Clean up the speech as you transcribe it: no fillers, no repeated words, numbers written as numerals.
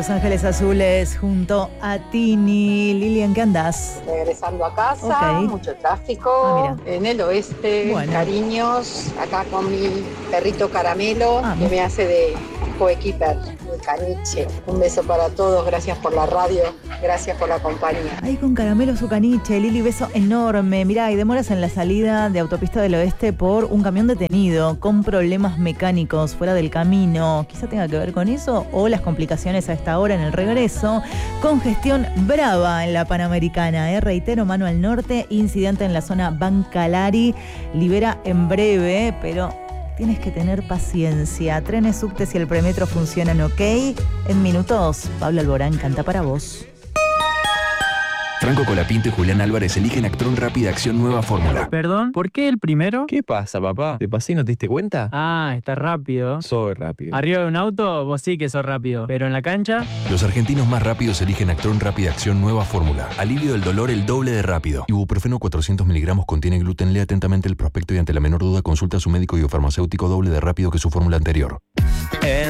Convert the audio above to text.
Los Ángeles Azules junto a Tini. Lilian, ¿qué andás? Regresando a casa, mucho tráfico, en el oeste, cariños, acá con mi perrito Caramelo, que me hace de coequiper, de caniche. Un beso para todos, gracias por la radio, gracias por la compañía. Ahí con Caramelo su caniche, Lili, beso enorme. Mirá, hay demoras en la salida de Autopista del Oeste por un camión detenido, con problemas mecánicos fuera del camino. Quizá tenga que ver con eso, o las complicaciones a esta hora en el regreso. Congestión brava en la Panamericana, reitero, mano al norte, incidente en la zona Bancalari, libera en breve, pero tienes que tener paciencia. Trenes, subtes y el premetro funcionan ok. En minutos, Pablo Alborán canta para vos. Franco Colapinto y Julián Álvarez eligen Actron Rápida Acción Nueva Fórmula. Perdón, ¿por qué el primero? ¿Qué pasa, papá? ¿Te pasé y no te diste cuenta? Ah, está rápido. Soy rápido. Arriba de un auto, vos sí que sos rápido. Pero en la cancha... Los argentinos más rápidos eligen Actron Rápida Acción Nueva Fórmula. Alivio del dolor el doble de rápido. Ibuprofeno 400 miligramos contiene gluten. Lee atentamente el prospecto y ante la menor duda consulta a su médico y o farmacéutico doble de rápido que su fórmula anterior.